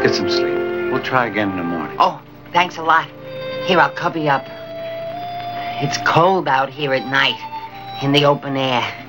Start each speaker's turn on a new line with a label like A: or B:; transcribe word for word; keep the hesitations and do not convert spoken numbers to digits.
A: Get some sleep. We'll try again in the morning.
B: Oh, thanks a lot. Here, I'll cover you up. It's cold out here at night, in the open air.